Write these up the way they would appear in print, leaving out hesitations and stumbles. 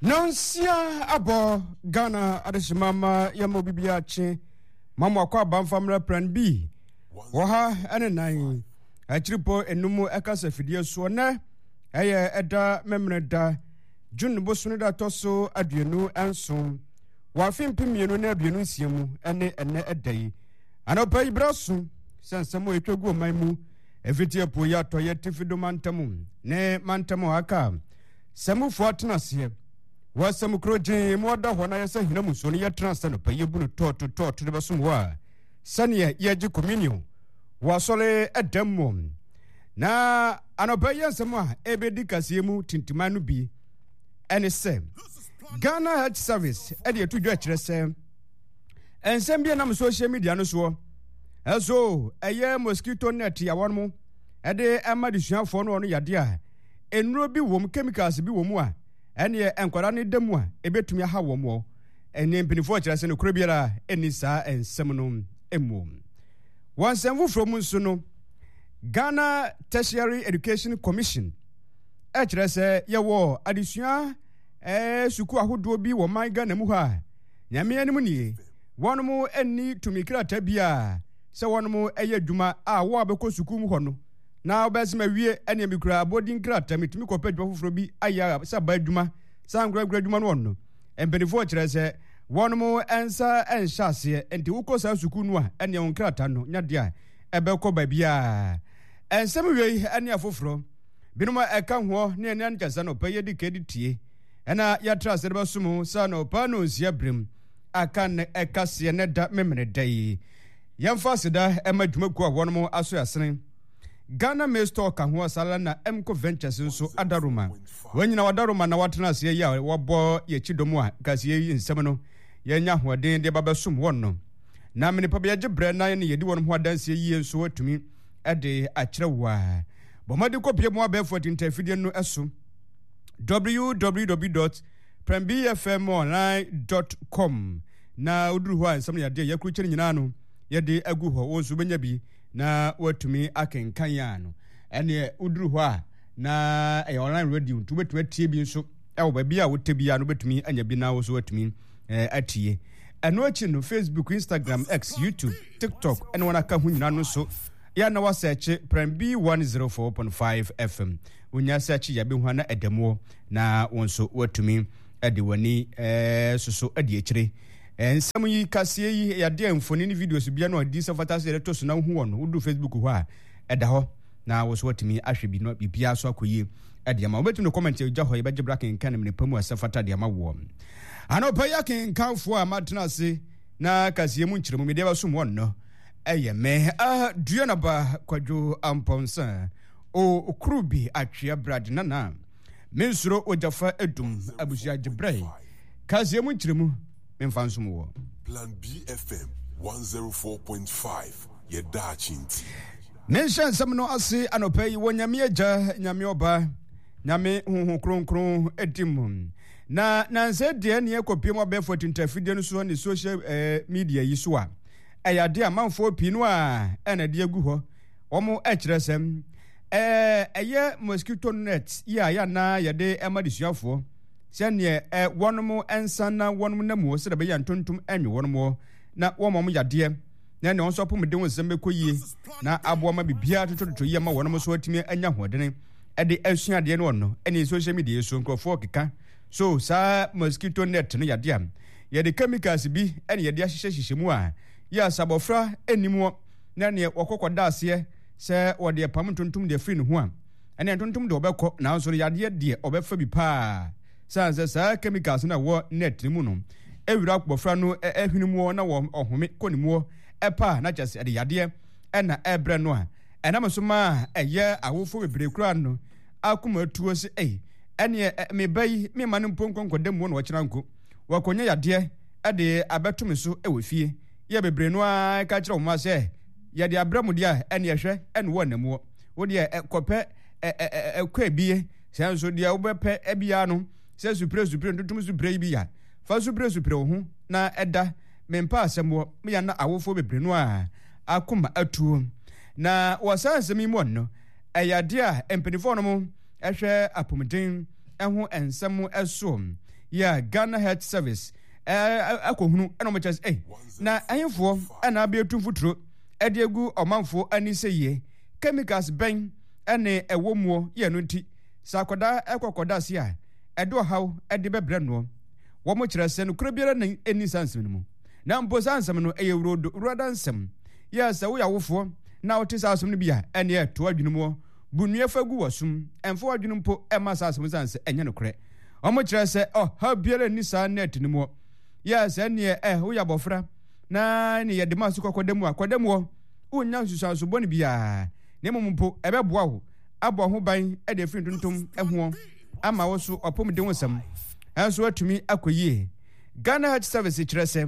Nonsia abo Ghana adeshimama yamo bibiache mama kwa bamfamra plan B woha ene nan achiripo enumu ekasa fidie so na eye eda memreda June bosunu da toso aduenu enso wa fimpimienu na aduenu siemu ene edai anopa ibraso sansamo etwegu manmu efitie po ya toye tifido mantamu ne mantamu aka samu fortnase wasam kroje moda hona yesa hinamu so ne yetrans no paye bunu to de basumwa sane yeji communion wasole edammo na anopa yensam a ebedi kasemu tintimanu bi ene se Ghana Health Service ede etudwa kire se ensem bi na social media no so eso eye mosquito net ya wonmo ede amadisuafo no yade a enuro bi wom chemicals bi wom a ene enkwara ne damu a ebetumi aha wom ene mpinifo kire se no kuro biara eni saa ensem no emu wansem from nso no Ghana Tertiary Education Commission kire se yewo adisua suku ahodo bi wo man Ghana mu ha nyame anim nie wonmo eni tumikrata bia se wonmo eye adwuma a wo abekọ suku mu ho no na obesema wie ene mikura boarding krata mitumi ko padwa foforo bi aya se ba adwuma sangra adwuma no no embenifo kire se wonmo ensa enhyase enti wukọ sa suku nu a ene won krata no nyade a ebekọ ba bia ensem wie ene afoforo binuma eka ho ne ene nkasa no paye dikeditie ena ya trust de basumu sano pano nsiabrem akan ekase ne da memene dai yamfasida emadwumaku a wonmo aso yasene Ghana Mestor ka ho sala na Emco Ventures nso adaruma wanyina wadaruma na watena se ya wobo ye chidomu a kase yi nsem no yenya hoden de babasum wonno na mene pabia gebre na ye yedi wonmo adanse yi nso watumi ede akyerewa bomade kopie mo abefo tintafidie no eso www.prembfmonline.com na uduru ho ansam ya de yakuru kyere nyina no ye de agu ho wonso benya bi na watumi akenkan ya no ene uduru ho a na online radio tubetumi atie bi nso ewo ba bia wotebi ya no betumi anya bi na wo so watumi atie eno achi no Facebook, Instagram, X, YouTube, TikTok ene wana ka hu nyina no so ya na wasearch Prembi 104.5 FM unya search ya be hu na edemo na wonso watumi ade wani soso ade akire ensam yi kase yi ya de amfoni ni videos bia no adi se fatase eto so na hu wono udu Facebook ho a eda ho na wonso watumi ahwe bi no bibia so akoyi ade ama obetumi comment ya ho ye beje bracken kan me pamu asafata de ama wo anopa yakin kanfo a matena se na kase mu nkyeremu me de ba so mo no eye me duana ba kwadwo amponsa o krubi atwea brad nana mensuro ojafa edum abusia gebrei kaze mu nkyeremu memfanso mu wo Plan B FM 104.5 ye da chinti menshan samno ase anopa yi wonyame agya nyame oba nyame huhu kronkron edim na nanse de ne ekopiem abefo tintafidie no so ne social media yi so a ayade amanfo pinu a ena de agu ho omo ekiresem eye mosquito net ya na yade emadisuafo sene wonomo ensana wonomo namu se de be yantontum enwe wonomo na womo yade na ne onso pom de wonsem bekoyie na aboama bibia tototo ye ma wonomo so atimi anya hodene ede asuade ne wonno ene social media so nkrofo keka so sa mosquito net no yade am yade chemicals bi ene yade ahyehye mu a ya sabofra enimo na ne okokoda ase se wode pam tontom de free no ho a ene tontom de obekọ na nso yade de obefa bi pa sanse sa chemicals na wo net mu no ewira akpofra no ehwinimu na wo ohome konimu epa na chese de yade ena ebre no a ena mesoma eye awofo bebre kura no akuma tuo se ene me bai me manu ponkonkodem wo no wakira nko wakonya yade ade abetum so ewefie ye bebre no a ka kire wo ma se ye de abramu dia ene yehwe ene wo namu wo de kope kwa bie se nso de wo bepe ebia no se supre ntutum supre bia fa supre ho na eda mempa asemo me ya na awofo bebre no a akoma atuo na wasansemi mu no ayade a empenifo no mo ehwe apomden eho ensem eso ya Ghana Health Service akohunu eno mechas na ahemfo na abetu futuro ede egu omanfo ani seye chemicals ben ene ewomuo ye no nti sakoda ekokoda se a edo haw ede bebre no wo mo kire se no kura biara na eni sansem no na mpo sansem no eyewrodo rodansem ya se wo yawofo na otisa asum no bia ene eto adwunu mo bunue fagu wasum emfo adwunu mpo ema sansem sanse enye no kure wo mo kire se ha biara ni sa net ni mo ya se ne wo ya bofra na ne ye de masu kokodemu unya susanso boni bia ne mompo ebeboa wo abo ho ban e de firi tuntum eho ama wo so opom de wonsam anso atumi akoyie Ghana Health Service kirese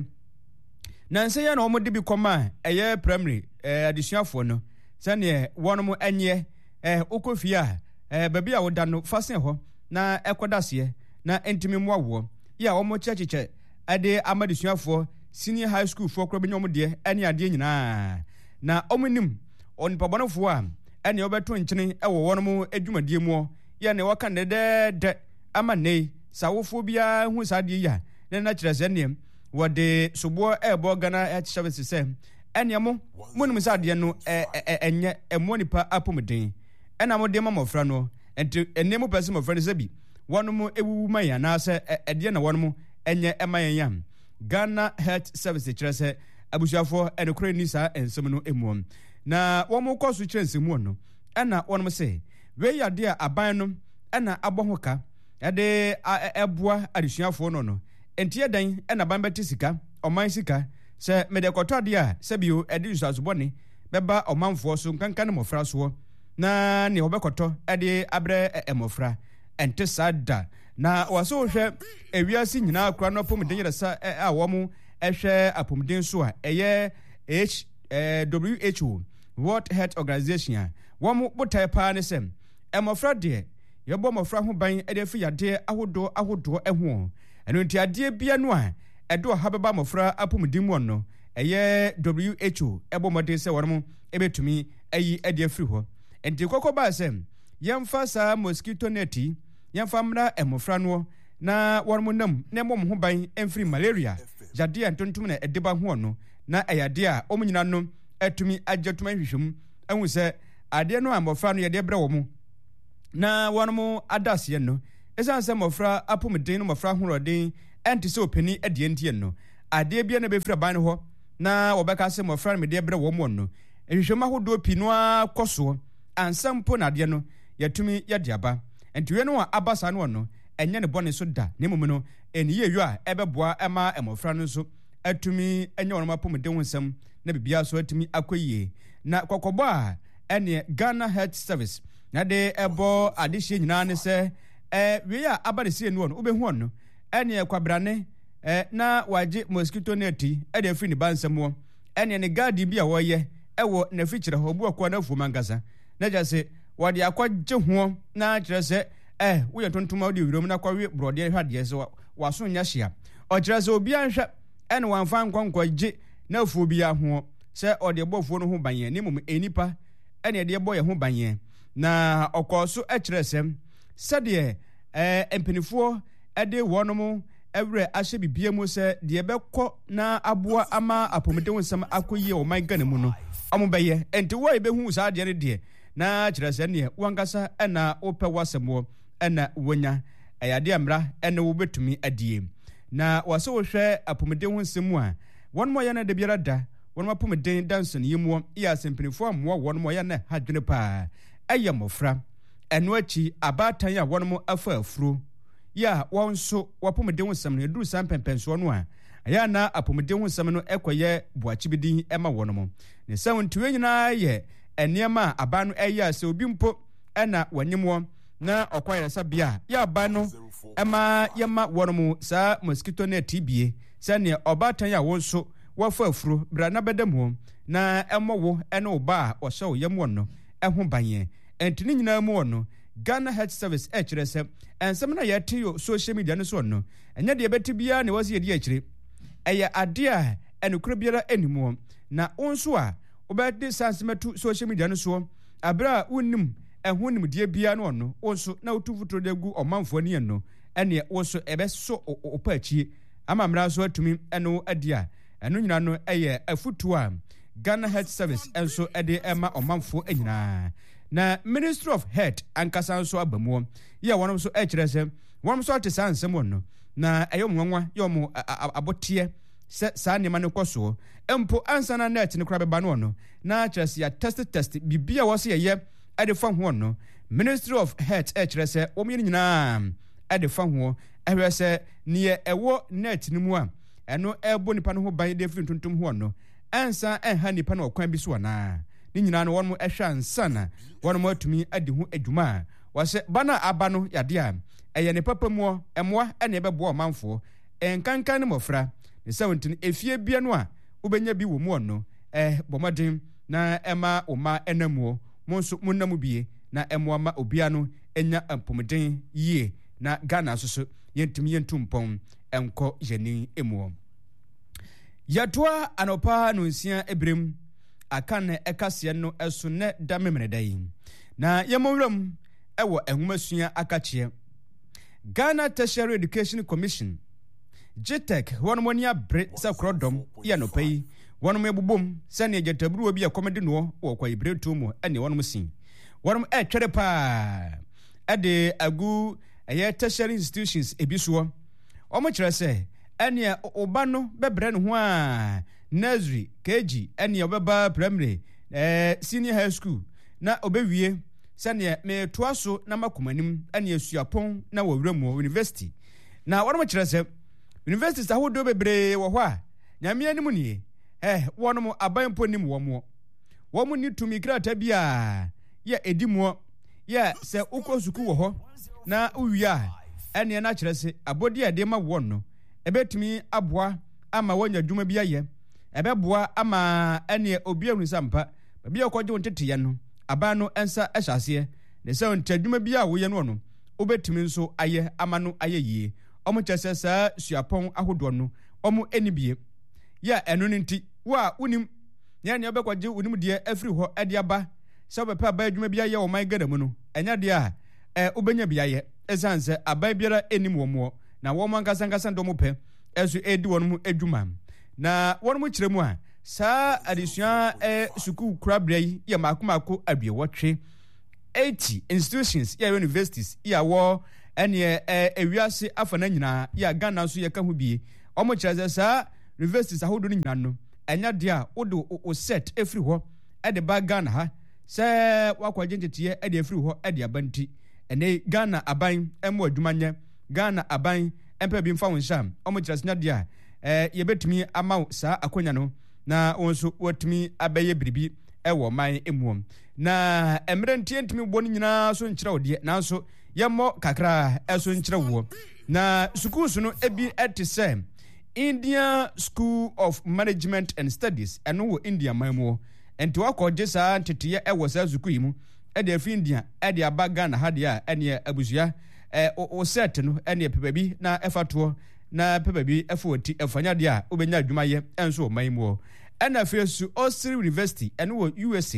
na nse ya na omo de bi koma eye primary adisuafo no sane wono enye okofia baby a woda no fasen ho na ekodase na entimi moawo ya omo checheche ade amadisuafo senior high school for krobanyom de ene ade nyina na omunim onpabonofo a ene obeto nkyene ewo wonom adwumadie mu ya ne waka ne de amane sawofo bia hu sade ya ne na kirese ne wode sobo ebo Ghana Health Service se ene mo munim sade no enye emonipa apomden ena mo de mamofra no enti enemo pese mofra ne sabi wonom ewuwu maya na se ede na wonom enye emayan Ghana Health Service kirese abusuafo enokore ni sa ensem no emu na womo koso kirensemu no ena wonom se we yade a aban no ena abohoka ade eboa adusuafo no entie dan ena ban beti sika oman sika se medekoto ade a sebio ede usasobone beba omanfo so nkankan mofra so na ne obekoto ede abre emofra ente sada na waso hwe ewiase nyina akra no pomden yeresa a womo ehwe apomden so a eye WHO World Health Organization womo botai pa ne sem emofra de yebo mofra ho ban ede fi yade ahodo eho eno nti ade bia no a edo ha beba mofra apomden mu no eye WHO ebo mode se wono ebetumi ayi ade afiri ho enti kokoba sem yemfa sa mosquito neti yemfa mra emofra no na wono nam na mom ho ban emfiri malaria jade antontum na edeba ho no na ayade a omunyina no atumi ajetuma hwehwem ahu se ade no amofra no yede bre wo mu na wono adase no esan se mofra apomden no mofra horodin enti se opani ade entie no ade bia na befira ban ho na wobeka se mofra no mede bre wo mu no hwehwem ahodo pinu akoso ansampo na ade no yatumi yade aba enti we no abasa no enye ne bone so da ne mum no eni yeyo a ebeboa ema emofra no so atumi enye wono mapomden wonsam na bibia so atumi akoyie na kokobo a ene Ghana Health Service na de ebo adehye nyina ne se we a abadese enu no obehu no ene kwabrane na waje mosquito net e de fini bansam ene ne guard bi a woye ewo na fikyire ho bu akwa na fu mangasa na jase wade akwaje ho na kire se wo yetontoma wode wirom na kwawe brode hwade se waso nya hia o kire se obi anhwe ene wanfa nkwankwaje na afu bia ho se ode bofuo no ho banye ni mum enipa ene de boye ho banye na okoso ekiresem sede empenifuo ede wonom evre ahye bibia mu se de bekọ na aboa ama apomden nsam akoyie o man Ghana mu no amobeye enti wo ebehu sa de ne de na kirese ne wankasa ena ope wasemo ena wonya ayade amra ena wo betumi adie na wase wo hwe apomden nsam a wonmo ya na de biara da wonmo apomden danson yimu ya sempenifuo amwo wonmo ya na hadwene pa ayemofra eno achi abatan ya wonmo afa afuro ya wonso wapomden nsam ne duru san pempenso no a ya na apomden nsam no ekoye boachibidin ema wonmo ne sawontuwe nyina ye eniema abanu eya se obi mpo ena wanyemo na okwayere sabia ya abanu ema yema wonmo sa mosquito net tibie sane obatan ya wonso wafa afuro bra na bedemu na emowo ene oba o hye yemo no eho banye entini nyina mu no Ghana Health Service ekirese ensem na yetiyo social media no so no enye de betibia ne wase yedi akire eye ade a enukura biara enimu na onso a obedi sansemetu social media no so abra unnim eho nim de bia no onso na otu futuro de gu omanfo ani no ene wo so ebeso opachi ama mra so atumi eno adia eno nyina no eye afutu a Ghana Health Service enso ede ema omanfo anyina na Ministry of Health ankasa nso abamu ya wonom so ekire se wonom so atesa nsem no na eyomwanwa yom abotie se sa nema ne koso empo ansana net ne kura beba no na kyerese ya test bibia wo se ye ade fa ho no Ministry of Health ekire se wom nyina ade fa ho ehwe se ne ewo net ne mu a eno ebo nipa no ho ban de firi tuntum ho no ansa enha nipa no kwan bi so na ni nyina no wonmo ehwa ansana wonmo atumi adi ho adwuma wase bana aba no yade a eye ne papa mu emoa ene bebo manfo enkankan ne mofra ne sawuntin efie bia no a ubenya bi wo mu no bomaden na ema oma enamu monso munnamu bie na emoa ma obia no enya ampomden yie na Ghana soso yentumi yentumpon enko yeni emu yatoa anopa no nsia ebrem akane ekase no eso ne da memredai na yemowram ewo ehumasuya akache Ghana Tertiary Education Commission GTEC wonmonia bre sakrodom ya no pai wonmo ebubom sane jetaburu obi akomede no wo kwa ibretu mu ene wonmo sin wonmo etwere pa ade agu eye tertiary institutions ebiso omo kire se ene oba no bebre no ho a nursery KG ene obeba primary senior high school na obewie sane me toaso na makomanim ene asuapon na wawramu university na wonmo kire se universities ahodo bebre wo ho a nyame anim nie wonom abanpo nim womo ni tumi krata bia ya edimo ya se ukosuku wo ho na uwia ene na kire se abodi ade ma won no ebetumi aboa ama wonya dwuma bia ye ebeboa ama ene obi ahusampa bia okoje wontete no aba no ensa ehyase ne se wontadwuma bia wo ye no obetumi nso aye ama no aye yie omo kyese sa suapon ahodo no omo enibie ya eno nti wa unim ya ne obekwaje unim de afiri ho ade aba se obepa ba adwuma bia ye wo man gada mu no enya de a obenya bia ye esanse aba biara enim wo mo na wo man kasankasa ndo mo pe esu edi wonum adwuma na wonum kiremu a sa adisua suku kurabrai ya makomako abie wotwe 80 institutions ya universities ya wo ene ewiase afana nyina ya Ghana so ye ka ho bie omo kireze sa universities ahodo ni nyina no enya de a wodo o set efiri ho ede ba Ghana ha se wakwaje ntete ede efiri ho ede abanti ene Ghana aban emo adwumanye Ghana aban empa bi mfa wonsham omo kireze nya de a yebetumi ama sa akonya no na onso watumi abaye biribi ewo man emuom na emrentie ntimi boni nyina so nkyira odie nanso yemmo kakra eso nkyira wo na schools no ebi etise India School of Management and Studies eno wo India mamu enti wakoje sa ntete ewo sa school mu ede afi India ede aba Ghana ha de a ene abusua o set no ene pebabi na efato na pebabi efoti efanya de a obenya adwumaye enso mamu ena fesu Osiri University eno wo USA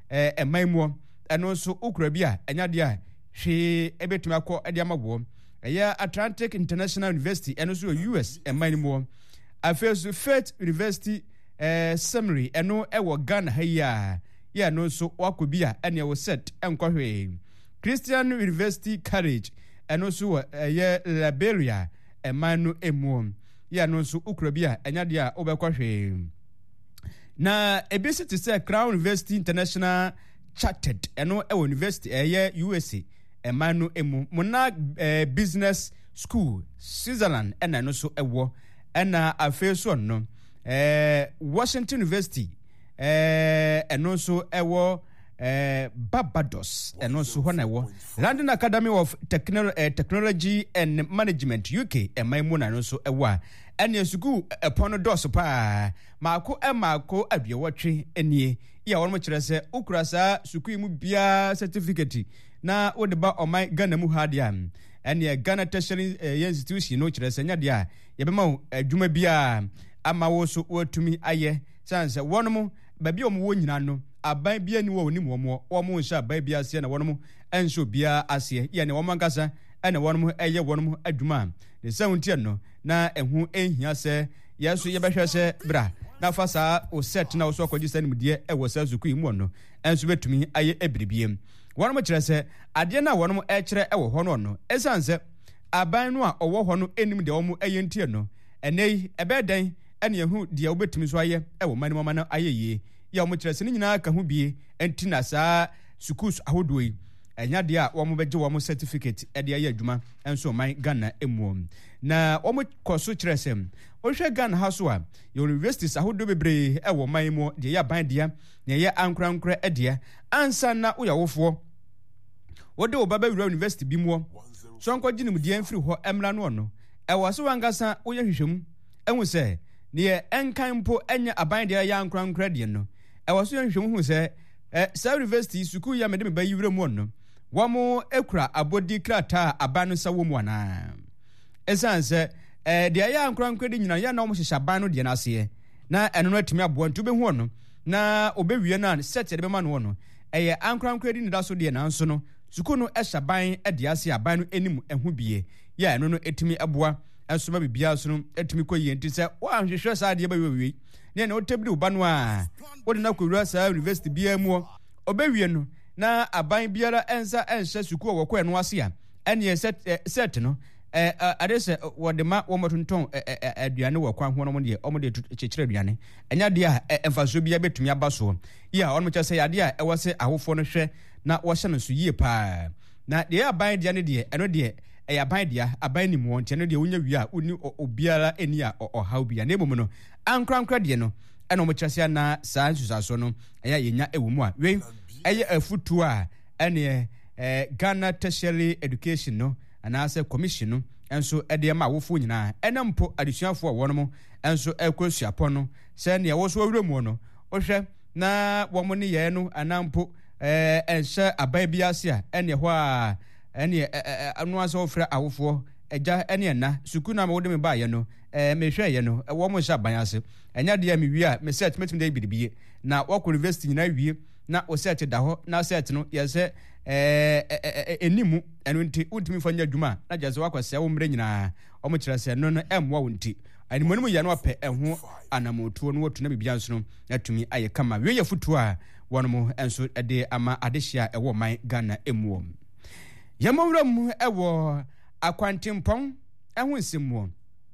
mamu eno so okura bi a enya de a hwe ebetumi akọ ede amagwo ya Atlantic International University eno so US mamu afesu Faith University Seminary eno ewo Ghana ha ya no so wakobi a ene wo set enkohwe Christian University College eno so ya Liberia emanu emu ya no so okura bi a enya de a obekohwe na ebisi to say Crown University International Chartered eno ewo university ya USA emanu emu mona business school Switzerland ena no so ewo ena afeso no Washington University eno so ewo Barbados eno so hona ewo London Academy of Technology and Management UK emaimu na no so ewo ene school epono dos pa mako abie wotwe enie ya wonmo kire se ukurasa school mu bia certificate na wodeba omai Ghana mu hadia ene Ghana Tertiary Institution no kire se nya dia yebema adwuma bia ama wo so watumi aye sanse wonmo babi omo wo nyina no aban bia ni wo ni mo omo nsha aban bia ase na wonmo enso bia ase ye ne woman kasa ene wonum eye wonum adwuma ne sawuntie no na ehu ehia se yeso yebehwe se bra na fa saa o set na wo so akodi sanimdie ewo sa zuku imu no enso betumi aye ebiribiem wonum kire se ade na wonum ekire ewo ho no esanse aban no a owo ho no enim de omu eye ntie no enei ebeden ene ehu de obetumi so aye ewo mani mama na aye ye ya omu kire se ni nyina ka ho bie enti na saa sukus ahodoi enya de a wo mo beje wo mo certificate e de aye adwuma enso man Ghana emuom na wo mo koso kire se o hwe Ghana ha so a universities ahodo bebre e wo man mu de ya ban dia na ye ankrankra e de ansa na wo yawofo wo de wo baba wura university bi mu so nko ginim de amfiri ho emra no no e wo so wangasa wo ye hwehwem enwu se ne enkan mpo enya aban de ya ankrankra de no e wo so ye hwehwem hu se sa university suku ya mede me bayi wura mu no wamo ekura abodi krata abanu sa wo mu ana esanse de ya ankrankra de nyina ya na wo hyehyɛ abanu de na ase na eno no atumi abo ntu be hu no na obewie na set de be ma no no eye ankrankra de nida so de na nso no suku no ɛhyɛ ban de ase abanu enim ehu bie ya eno no etumi aboa enso ma bibia so no etumi koyi enti sɛ wo anhwehwɛ sa de ba wewe ne na otabiri wo ba no a wo de na kowura sa university bia mu obewie no na aban biara ensa enhye suku wo kɔ eno ase a ene set no adese wodema wo motonton aduane wo kwan ho no de omode kyekire aduane enya de a emfaso bia betumi abaso ya ono kye se yade a ewo se ahofo no hwɛ na wo hye no so yie pa na de aban de ne de eno de aban de aban ni mu nte no de wonya wi a uni obiara eni a ohaw bia na emom no ankrankra de no eno mo kyerese na saa nsusaso no eya yenya ewo mu a we eye afutu a ene Ghana Tertiary Education no anase commission no enso ede ma wofo nyina enampo adesuafo wonom enso ekosuapo no se ne wo so awuremu no ohwe na wo mo ne ye no anampo enhye abai biase a ene ho a ene anu ase ofra awofo eja ene na suku na ma wode me ba ye no mehwe ye no wo mo hye aban ase enya de ya me wi a me set metum de bidibie na wo university nyina wie na o set da ho na set no ye se enimu enu nti untimi fanya adwuma na jaze wakwase wo mre nyina o mo kire se no no emwa wonti animonimu ya no apɛ ɛho anamotuo no wotu na bibia nso no atumi aye kama we ye futu a wono mo enso de ama adehia ɛwɔ man Ghana emuom yamowram ɛwɔ akwantempɔn ɛho nsimuo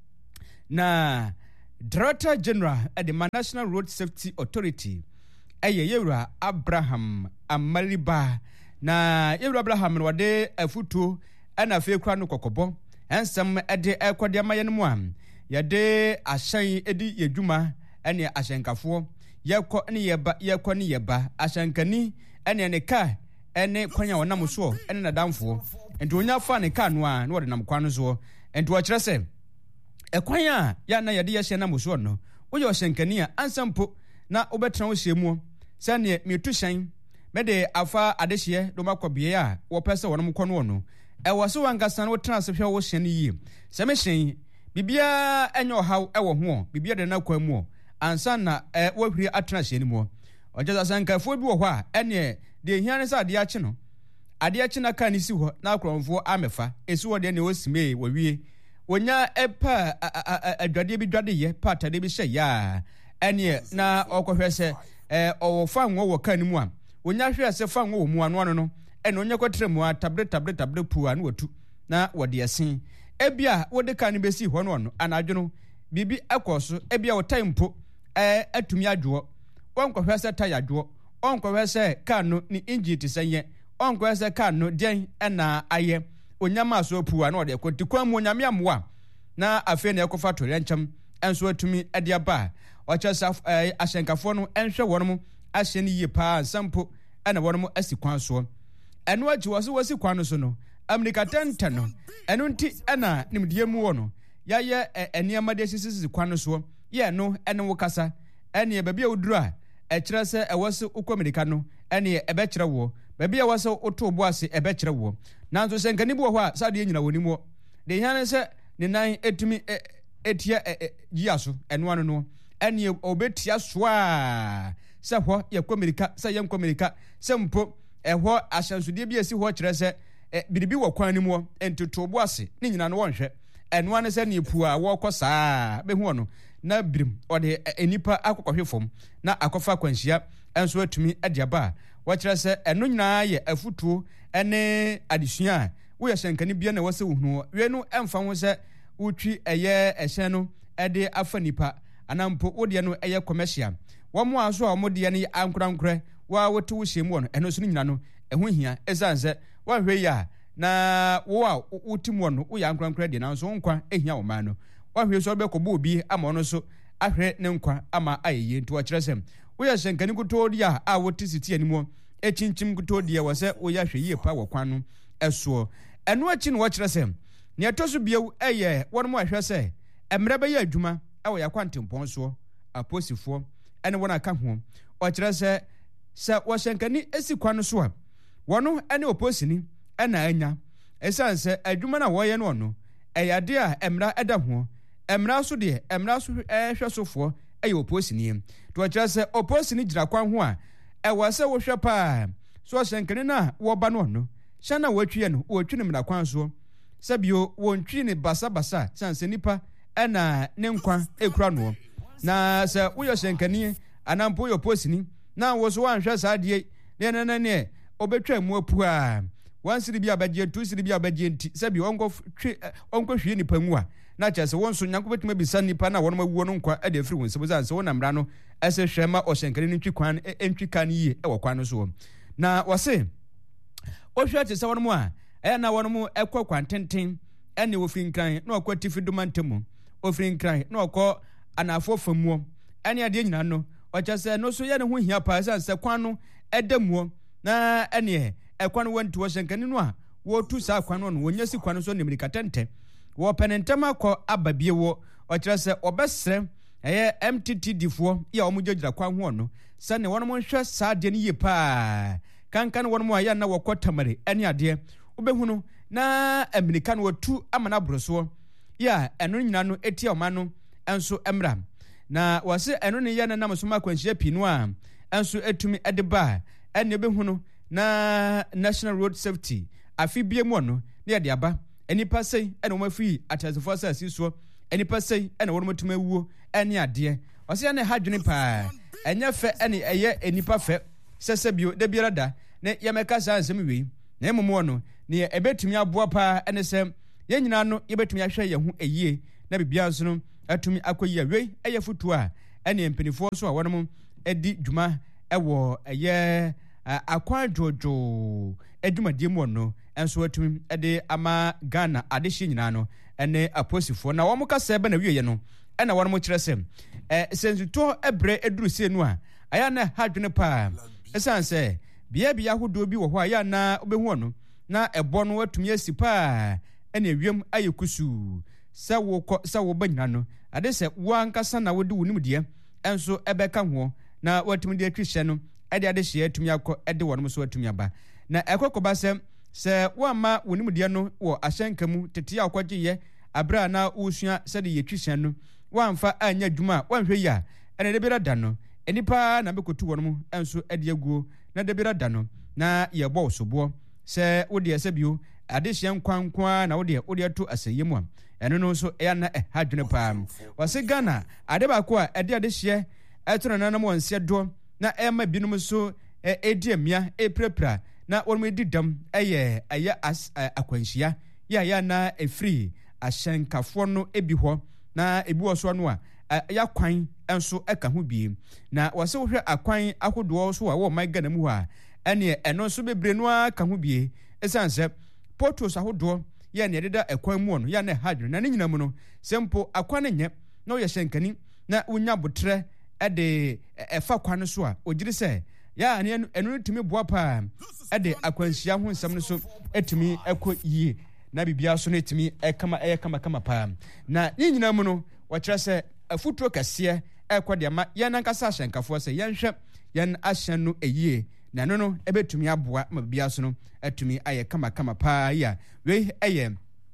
na Director General at the National Road Safety Authority yewura Abraham Amaliba na yewura Abraham no wade afutuo na fe kura no kokobo ensem de ekode amaye mu am yade ahyan edi yedwuma ene ahyankafo yekɔ ne yeba ahyankani ene ne ka ene kwanya wonam so ene nadamfo enti onya fa ne ka no a na wode nam kwa no so enti wo kyerɛ sɛ ekwanya ya na yade yɛhyɛ nam so no woyɛ ahyankani a ansampo na wobɛtena wo hyɛ mu sɛne metu hyɛn mede afa adehye do makɔbie a wɔpɛ sɛ wɔnom kɔ no no ɛwɔ so wankasa no wotena se hwɛ wo hyɛn yi sɛ me hyɛn bibia enye ɔhaw ɛwɔ ho bibia de na kwa mu ansa na wɔhwiri atena hyɛn mu ɔgye sankafo bi wɔ hɔ a ɛne de hia ne sɛ ade akye no ade akye na ka ne si hɔ na akrɔmfo amefa esi wɔ de ne osimee wɔwie wonya epa adwade bi dwade ye pa tade bi hye ya ɛne na ɔkɔhwɛ sɛ ɔwɔ fa nwo wɔ ka ne mu a wonya hwɛ sɛ fa nwo wɔ mu ano no ɛne onya kɔtre mu a tabre pu a na watu na wɔde asen ebia wode ka ne besi hɔ no anadwono bibi ɛkɔ so ebia wo time po atumi adwo ɔnkɔhwɛ sɛ tire adwo ɔnkɔhwɛ sɛ ka no ne engine te sɛ yɛ ɔnkɔhwɛ sɛ ka no den ɛna ayɛ onyama so pu a na wɔde kɔti kwa mu onyame amoa na afei na ɛkɔfa to renkyam enso atumi ɛde aba ɔkyɛ ahyenkafo no ɛnhwɛ wɔn mo ahyɛ ne yie paa sampo ɛna wɔn mo asi kwan so ɛno akyi wɔ so wɔsi kwan no so no amerika tɛntɛ no ɛno nti ɛna nimdeɛ mu wɔ no yɛayɛ nneɛma de sisi kwan no so yɛ no ɛne wo kasa ɛne baabi a woduru a ɛkyerɛ sɛ ɛwɔ se wokɔ amerika no ɛne ɛbɛkyerɛ wɔ baabi a wɔ sɛ woto bo ase ɛbɛkyerɛ wɔ nanso sɛ nkani bi wɔ hɔ a saa deɛ nyina wɔ nim wɔ de hia ne sɛ ne nan etumi etia yia so ɛno ano no ɛne obetia so a sɛ hɔ yɛkɔ amerika sɛ yɛnkɔ amerika sɛ mpo ɛhɔ ahyɛnsodeɛ bi esi hɔ kyerɛ sɛ biribi wɔ kwan ni mu entoto bo ase ne nyina no wɔnhwɛ ɛno ane sɛ ne pu a wɔkɔ saa behu ɔno na birim ɔde enipa akɔkɔhwe fam na akɔfa kwanhyia enso atumi de aba wɔkyerɛ sɛ ɛno nyinaa yɛ afutuo ɛne adesua a woyɛ hyɛnkani bia na wɔsɛ wohunu wie no ɛmfa ho sɛ wotwi ɛyɛ ɛhyɛn no ɛde afa nipa anampo wodeɛ no ɛyɛ commercial wɔn a so a wɔn deɛ no yɛ ankorankora wa wote wo hyɛ mu wɔ no ɛno so no nyina no ɛho hia ɛsiane sɛ wɔnhwɛ yi a na wo a wote mu wɔ no woyɛ ankorankora deɛ nanso wo nkwa ɛhia wɔ maa no wɔnhwɛ so ɔbɛkɔbɔ obi ama ɔno so ahwɛ ne nkwa ama ayɛ yie nti wɔkyerɛ sɛ woyɛ hyɛnkani kotoo deɛ a wote siti anim ɛkyinkyim kotoo deɛ wɔ sɛ woyɛ ahwɛ yie pa wɔ kwan no ɛsoɔ ɛno akyi no wɔkyerɛ sɛ nea ɛtɔ so bio ɛyɛ wɔn mo ahwɛ sɛ mmerɛ bɛyɛ adwuma ɛwɔ yɛ akwantempɔn soɔ aposifoɔ ɛne wɔn aka ho ɔkyerɛ sɛ wɔhyɛnkani esi kwan no so a wɔn ɛne oposini ɛna anya ɛsiane sɛ adwuma no a wɔyɛ no ɔno ɛyɛ ade a mmara ɛda ho mmara so deɛ mmara so ɛhwɛ sofoɔ ɛyɛ oposini to ɔkyerɛ sɛ oposini gyina kwan ho a ɛwɔ sɛ wɔhwɛ paa so ɔhyɛnkani no a wɔba no ɔno hyɛn a wɔatwi no wɔtwi no mmara kwan soɔ sɛbio wɔntwi ne basabasa sanse nipa ɛna ne nkwa ekura no na sɛ woyɛ hyɛnkani anampo yɛ oposini na wo so wanhwɛ saa deɛ ne obetwa mu apu a wansiri bi abagye tu siri bi abagye nti sɛbio ɔnkɔ hwie nipa mu a na kyerɛ sɛ wɔn so nyanko betuma bisa nipa na wɔn awuo no nkwa ɛde afiri wɔn nsɛm sɛ wɔn namra no ɛsɛ hwɛ ma ɔhyɛnkani no ntwi kwan ntwi kan yie ɛwɔ kwan no so na wɔse ɔhwɛ te sɛ wɔn mu a ɛyɛ na wɔn mu ɛkɔ kwan tenten ɛne ofiri nkran na ɔkɔ tifi doma ntɛmu ofiri nkran na ɔkɔ anafo famuo ɛne adeɛ nyina no ɔkyɛ sɛ no so yɛ ne ho hia paa sɛ kwan no ɛda muo na ɛne ɛkwan no wɔnti wɔhyɛnkani no a wɔtu saa kwan no wɔnya si kwan no so ne mirika tɛntɛ wɔpɛ ne ntɛm akɔ aba bie wɔ ɔkyerɛ sɛ ɔbɛsrɛ ɛyɛ MTT difoɔ yɛ a wɔn gyina kwan ho no sɛne wɔn mo nhwɛ saa adeɛ no yie paa kankan wɔn mo a yɛ na wɔkɔ tamare ɛne adeɛ wobɛhu no na mirika no wɔtu ama no aboro soɔ yɛ a ɛno nyina no ɛtia ɔma no ɛnso mmra na wɔse ɛno ne yɛ no nam so ma akwanhyia pii no a ɛnso atumi ɛde ba ɛne wobɛhu no na National Road Safety afi bie mu no ne yɛde aba enipa sɛi ɛna wɔn afiri akyɛsefoɔ sɛ asi soɔ enipa sɛi ɛna wɔn atumi awuo ɛne adeɛ ɔsɛ yɛ ne ha dwene paa ɛnyɛ fɛ ɛne ɛyɛ enipa fɛ sɛsɛ bio da biara da ne yɛmɛka saa nsɛm wei na mmom wɔ no ne ɛbɛtumi aboa paa ɛne sɛ yɛn nyinaa no yɛbɛtumi ahwɛ yɛn ho ɛyie na biribiara nso no atumi akɔ yie wei ɛyɛ fotuo a ɛne mpanyinfoɔ nso a wɔn mo adi dwuma ɛwɔ ɛyɛ akwan dwoodwoo adwumadie mu no nso atumi de ama Ghana adehye nyinaa no ɛne aposifoɔ na wɔn kasa ɛbɛ na wieɛ no ɛna wɔn mo kyerɛ sɛ sɛnsutɔ ɛbrɛ aduru sie no a ayɛ na ha dwene paa ɛsiane sɛ bea ahodoɔ bi wɔ hɔ a yɛ na wobɛhu no na ɛbɔ no atumi asi paa ɛna ewiem ayɛ kusuu sɛ wɔba nyina no ade sɛ wankasa na wode wo nimdeɛ ɛnso ɛbɛka ho na watumi de atwi hyɛ no ɛde ade hyɛ atumi akɔ ɛde wɔn so atumi aba na ɛkɔkɔba sɛ wamma wo nimdeɛ no wɔ ahyɛnka mu tete a ɔkɔgyeyɛ abere a na wosua sɛde yɛtwi hyɛ no wamfa anya adwuma a wanhwɛ yi a ɛna de bɛda da no enipa na bɛkɔtu wɔn mu ɛnso ɛde aguo na de bɛda da no na yɛbɔ osoboɔ sɛ wodeɛ sɛ bio ade hyɛ nkwankoa na wodeɛ to asɛyɛ mu a ɛno no nso ɛyɛ na ɛha dwene paa wɔse Ghana ade baako a ɛde ade hyɛ ɛtoro nanam wɔn nseɛ doɔ na ɛma binom so ɛdi amia ɛpirapira na wɔn edi dam ɛyɛ akwanhyia yɛ na ɛfiri ahyɛnkafoɔ no ebi hɔ na ebi wɔ so no a ɛyɛ akwan nso ɛka ho bie na wɔse wohwɛ akwan ahodoɔ so a wɔwɔ man Ghana mu hɔ a ɛneɛ ɛno nso bebree no aka ho bie ɛsiane sɛ potos ahodoɔ yɛ ne ɛdeda ɛkwan mu no yɛ na ɛha dwene na ne nyina mu no sɛ mpo akwan no nyɛ na woyɛ hyɛnkani na wonya botrɛ ɛde ɛfa kwan no so a ogyiri sɛ yɛ ne ɛno tumi boa paa ɛde akwanhyia ho nsɛm no so ɛtumi ɛkɔ yie na bibia so no ɛtumi ɛyɛ kama paa na ne nyina mu no wɔkyerɛ sɛ afutuo kɛseɛ ɛkɔ de ama yɛn ankasa ahyɛnkafoɔ sɛ yɛnhwɛ yɛn ahyɛn no ɛyie na no ɛbɛtumi aboa ma bibia so no ɛtumi ayɛ kama paa yi a wei ɛyɛ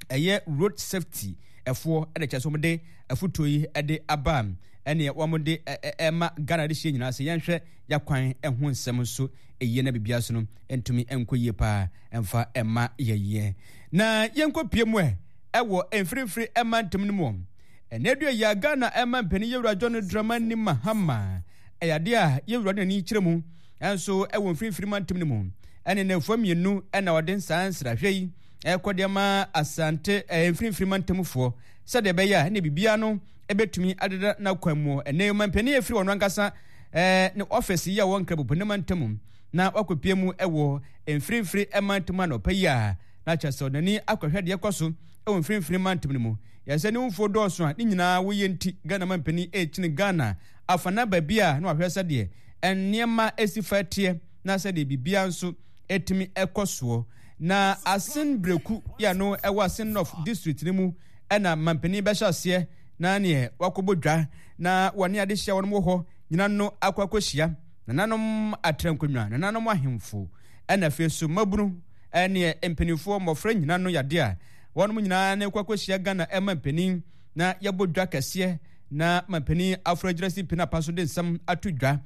ɛyɛ road safety ɛfoɔ ɛde kyɛ so mo de afutuo yi ɛde abam ɛne wɔn de ɛma Ghana de hyɛ nyinaa sɛ yɛnhwɛ yakwan ɛho nsɛm nso ɛyɛ na bibia so no ntumi ɛnkɔ yie paa ɛmfa ɛma yɛyɛ na yɛnkɔ pie mu ɛwɔ mfirifiri ɛma ntɛm no mu ɛnɛdua yɛ Ghana ɛma mpani yɛwura John Dramani Mahama ɛyade a yɛwura n'ani kyerɛ mu ɛnso ɛwɔ mfirifiri ma ntɛm no mu ɛne na mfo mmienu ɛna wɔde nsaa nsrahwɛ yi ɛkɔde ma asante mfirifiri ma ntɛmfoɔ sɛdeɛ ɛbɛyɛ a ne bibia no ɛbɛtumi adeda na kwan mu ɛnɛ ma mpani yɛfiri wɔn ankasa ne office yi a wɔn nkra bɔpɔ ne ma ntɛm na wakɔpie mu ɛwɔ mfirifiri ɛma ntɛm anɔpa yi a na kyɛ sɛ ɔnani akɔhwɛ deɛ kɔ so ɛwɔ mfirifiri ma ntɛm no mu yɛsɛ ne mfo dɔɔso a ne nyinaa woyɛ nti Ghana ma mpani ɛkyine Ghana afana baabi a na wahwɛ sɛdeɛ nneɛma ɛsi fa teɛ na sɛdeɛ bibia nso ɛtumi ɛkɔ soɔ na asen breku ya no ɛwɔ asen north district ne mu ɛna mampani bɛhyɛ aseɛ na neɛ wakɔbɔ dwa na wɔne ade hyia wɔn hɔ nyina no akɔhyia nananom atrankonwa nananom ahemfo ɛna afei so mabunu ɛne mpanimfoɔ mmɔfra nyina no yade a wɔn nyinaa ne akɔhyia Ghana ɛma mpani na yɛbɔ dwa kɛseɛ na mampani afrogyirasi pinapa so de nsɛm ato dwa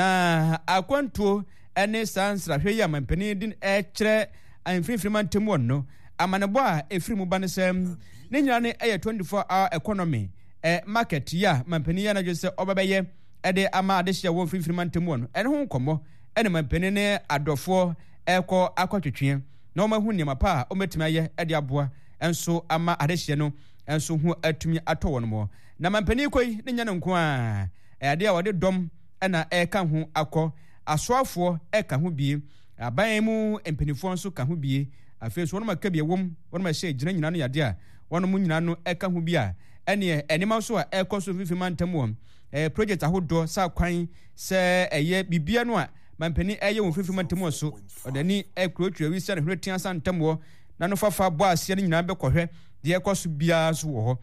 na akwantuo ɛne saa nsrahwɛ yi a mampani din ɛkyerɛ mfirifiri ma ntɛm wɔn no amanebɔ a ɛfiri mu ba ne sɛ ne nyina ne ɛyɛ 24-hour economy market yi a mampani yɛ n'adwe sɛ ɔbɛbɛyɛ ɛde ama adehyɛ wɔ mfirifiri ma ntɛm wɔn no ɛne ho nkɔmmɔ ɛne mampani ne adɔfoɔ ɛkɔ akɔtwetwe na wɔn ahu nneɛma pa a wɔmɛtumi ayɛ ɛde aboa ɛnso ama adehyɛ no ɛnso ho atumi atɔ wɔn mo na mampani kɔi ne nya ne nko a ɛde a wɔde dɔm ɛna ɛka ho akɔ asoafoɔ ɛka ho bie aban mu mpanimfoɔ nso ka ho bie afei so wɔn aka bie wɔm wɔn ahyɛ gyina nyina no yade a wɔn mu nyina no ɛka ho bi a ɛne ɛnema nso a ɛkɔ so fifi mantam wɔn project ahodoɔ sa kwan sɛ ɛyɛ bibia no a mampani ɛyɛ wɔn fifi mantam so ɔdani ɛkurotwa wi sɛ ne hwere tia sa ntam wɔ na no fafa bɔ aseɛ no nyinaa bɛkɔhwɛ deɛ ɛkɔ so biara so wɔ hɔ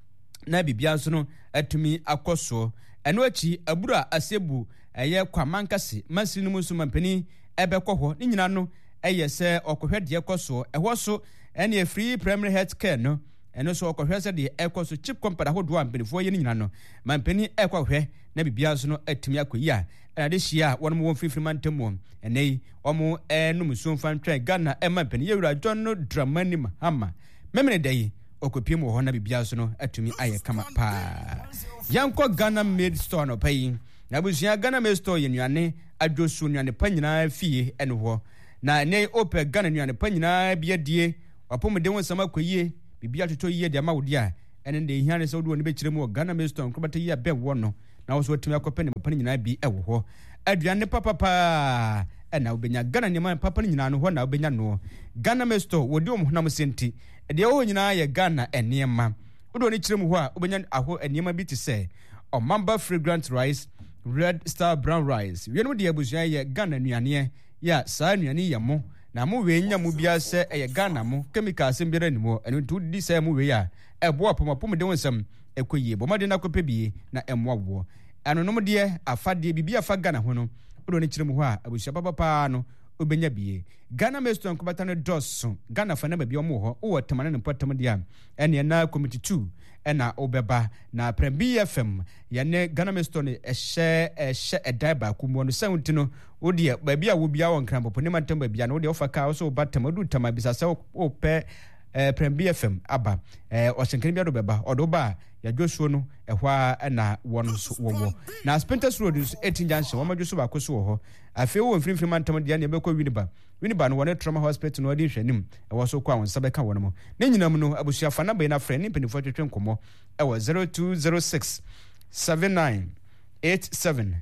na bibia nso no atumi akɔ so ɛno akyi abura asebu ɛyɛ kwamankase masiri no mu nso mampani ɛbɛkɔ hɔ ne nyina no ɛyɛ sɛ ɔkɔhwɛ deɛ ɛkɔ so ɛhɔ so ɛne free primary health care no ɛno so ɔkɔhwɛ sɛ deɛ ɛkɔ so chip company ahodoɔ a mpanimfoɔ yɛ ne nyina no mampani ɛkɔhwɛ na bibia nso no atumi akɔ yi a ɛna de hyia a wɔn mu wɔn firifiri mantam wɔn ɛnɛ yi wɔn ɛnum nsuo mfa ntwɛn Ghana ɛma mpani yɛwura John Dramani Mahama mɛmene da yi ɔkɔpie mu wɔ hɔ na bibia nso no atumi ayɛ kama paa yɛnkɔ Ghana made store no pa yi na abusua Ghana made store yɛ nnuane adwoso nnuane pa nyinaa fie ɛne hɔ na ne opɛ Ghana nnuane pa nyinaa bi adie wapɔmuden wɔn nsɛm akɔ yie bibia totɔ yie de ama wo di a ɛne de hia ne sɛ wode wɔn bɛkyerɛ mu wɔ Ghana made store nkrobata yie abɛ wɔ no na wɔso watumi akɔpɛ ne papa no nyinaa bi ɛwɔ hɔ aduane papapaa ɛna wobɛnya Ghana nneɛma papa no nyinaa no hɔ na wobɛnya no Ghana made store wɔde wɔn honam senti ɛdeɛ wɔn nyinaa yɛ Ghana nneɛma wode wɔn kyerɛ mu hɔ a wobɛnya ahɔ nneɛma bi te sɛ ɔmamba fragrant rice red star brown rice wienu de abusua yɛ Ghana nnuane yɛ saa nnuane yɛ mo na mo we nya mo bia sɛ ɛyɛ Ghana mo chemicals mbere ni mo ɛno ntu di sɛ mo we ya ɛboa pomapom de wonsam ɛkɔyie bomade na kɔpɛ bie na ɛmoawo anonom de afade bibia fa Ghana ho no wodo ne kyerɛ mu hɔ a abusua papa no obenya bie Ghana mesto nkobata no dosso Ghana fa na ba bia mo hɔ wo tamane ne potam de a ɛne na committee 2 ɛna obɛba na Prembi FM yɛne Ghana mesto ne ɛhyɛ ɛdai ba ku mu no sɛnti no wodi ba bia wo bia won krampo ne mantam ba bia no wodi ofa ka wo so ba tamadu tama bisa sɛ wo pɛ Prembi FM aba ɔhyenkene bia do bɛba ɔdo ba ya Joshua no ɛhɔ ɛna wɔn so wɔwɔ na Spenters Road so 18 junction wɔn madwo so ba ko so wɔ hɔ afei wo mfimfim mantam de ne bɛkɔ Winneba no wɔne trauma hospital no ɔde hwɛnim ɛwɔ so kɔ a wɔn nsa bɛka wɔn mo ne nyinam no abusua fa na bɛyɛ na frɛ ne mpanyinfoɔ twetwe nkɔmɔ ɛwɔ 0206 798723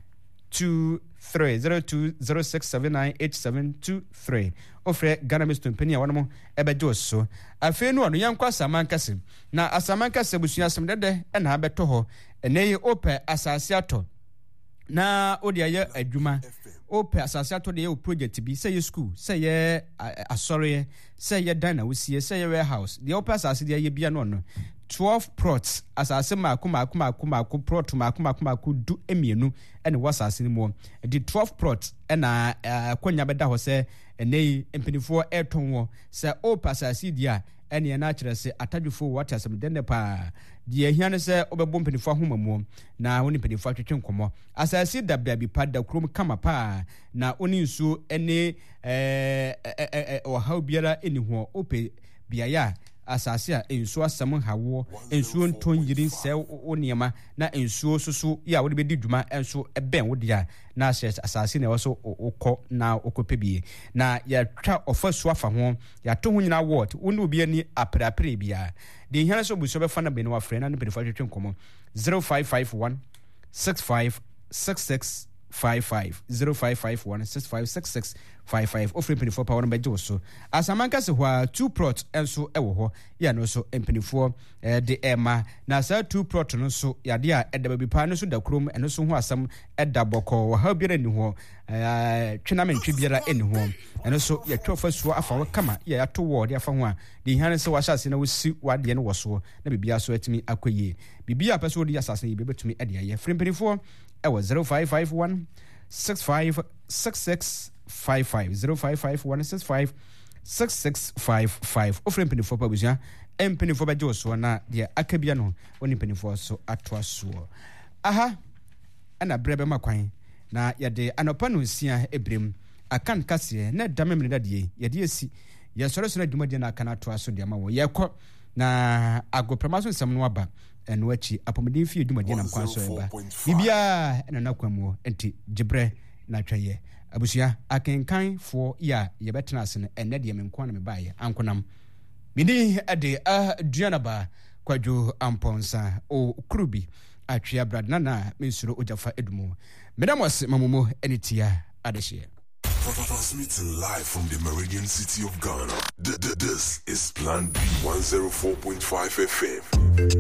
0206798723 ofre Ghana Mr. Mpani a wɔn mo ɛbɛgye so afei no ɔno yɛnkɔ asamankase na asamankase abusua asɛm dɛdɛ ɛna abɛtɔ hɔ ɛnɛ yi opɛ asase atɔ na odi ayɛ adwuma opɛ asase atɔ de yɛ project bi sɛ yɛ school sɛ yɛ asɔre sɛ yɛ dan na wosie sɛ yɛ warehouse deɛ opɛ asase de yɛ bia no no 12 plots asase maako plot maako du emienu ɛne wasase no mu di 12 plots ɛna konya bɛda hɔ sɛ ɛnɛ mpanifoɔ ɛtɔn wɔ sɛ opɛ asase di a ene na kyerɛ sɛ atadwufo what asem den de pa die hia ne sɛ obɛbɔ mpanifo ahomamu na woni mpanifo atwetwe nkɔmɔ asase dabda bi pa da krom kama pa na oni nsuo ene ɔhaw biara eni ho ope biaya asase a ensuo asam hawo ensuo nton yiri sɛ oniema na ensuo soso ya wo de bedi dwuma enso ɛbɛn wo dia na asase na wɔso okɔ na okɔpɛ bie na ya twa ofa so afa ho ya to ho nyina word wo ne obi ani aprapre bia de hia so buso bɛfa na bɛ no afrɛ na ne pɛdefo atwetwe nkɔmɔ 0551 6566 55 0551 6566 55 ofre penifo power number joso asamanka se ho 2 prot enso ewo ho ya no so penifo de ema na sa 2 prot no so ya de a edaba bi pa no so da krom eno so ho asam eda boko wa ha biara ni ho twena mentwe biara eni ho eno so ya twofa suo afa wo kama ya to wo de afa ho a de hane se wa hyase na wosi wade no wo so na bibia so atimi akoye bibia pɛ so de asase yi betumi ade aye free penifo ewo 0551 6566 55 0551 656655 ofre penifo pa busia penifo ba joso na de akabia no oni penifo so atoa so aha ana brebe makwan na yade anopa no nsia ebrem akan kase na damemne dade yade esi ye soro so na dwumade na aka na atoa so de ma wo ye kɔ na agoprama so nsɛm no aba ɛno achi apɔmuden fie dwumade na nkwan so eba bibia na nakwamu enti gibre na twɛye abusua akenkan fo ya yebetena ase no enne de menkwa na mebaye ankonam mini ade aduanaba kwadwo amponsa o krubi atwea bradna na mensuro ojafa edumu medamos mamumo enitia adehye Transmitting live from the Meridian City of Ghana. This is Plan B 104.5 FM.